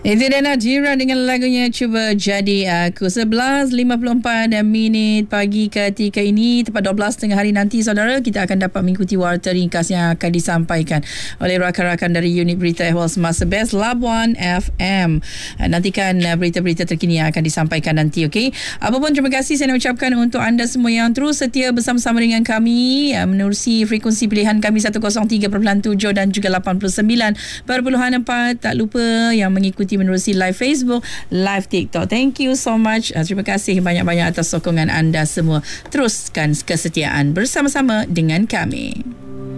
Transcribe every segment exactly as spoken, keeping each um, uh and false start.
Itu dia Najira dengan lagunya Cuba Jadi Aku. Sebelas lima puluh empat minit pagi ketika ini, tepat dua belas tengah hari nanti saudara, kita akan dapat mengikuti warta ringkas yang akan disampaikan oleh rakan-rakan dari unit berita ehwal semasa Best Labuan F M. Nantikan berita-berita terkini yang akan disampaikan nanti, okey. Apapun, terima kasih saya nak ucapkan untuk anda semua yang terus setia bersama-sama dengan kami menerusi frekuensi pilihan kami seratus tiga perpuluhan tujuh dan juga lapan puluh sembilan perpuluhan empat. Tak lupa yang mengikuti menerusi live Facebook, live TikTok. Thank you so much. Terima kasih banyak-banyak atas sokongan anda semua. Teruskan kesetiaan bersama-sama dengan kami.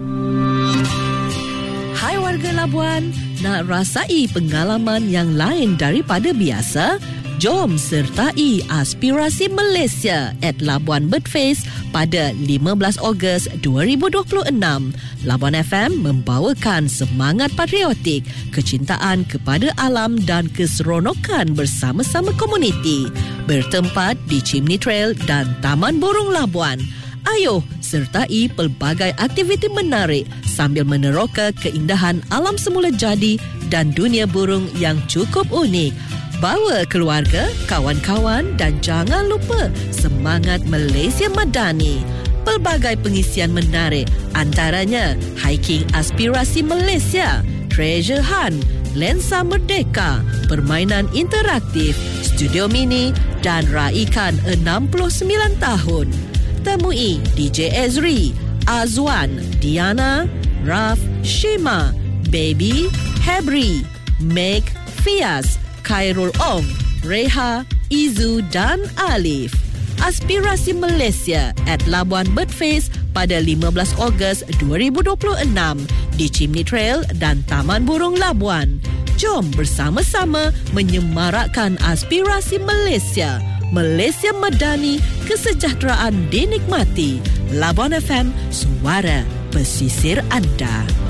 Hai warga Labuan, nak rasai pengalaman yang lain daripada biasa? Jom sertai Aspirasi Malaysia at Labuan Birdfest pada lima belas Ogos dua ribu dua puluh enam. Labuan F M membawakan semangat patriotik, kecintaan kepada alam dan keseronokan bersama-sama komuniti. Bertempat di Chimney Trail dan Taman Burung Labuan. Ayo sertai pelbagai aktiviti menarik sambil meneroka keindahan alam semula jadi dan dunia burung yang cukup unik. Bawa keluarga, kawan-kawan dan jangan lupa semangat Malaysia Madani. Pelbagai pengisian menarik, antaranya hiking Aspirasi Malaysia, treasure hunt, lensa merdeka, permainan interaktif, studio mini dan raikan enam puluh sembilan tahun. Temui D J Ezri, Azwan, Diana, Raf, Shima, Baby, Hebri, Meg, Fias, Khairul Ong, Reha, Izu dan Alif. Aspirasi Malaysia at Labuan Birdfest pada lima belas Ogos dua ribu dua puluh enam di Chimney Trail dan Taman Burung Labuan. Jom bersama-sama menyemarakkan aspirasi Malaysia. Malaysia Madani, kesejahteraan dinikmati. Labuan F M, suara pesisir anda.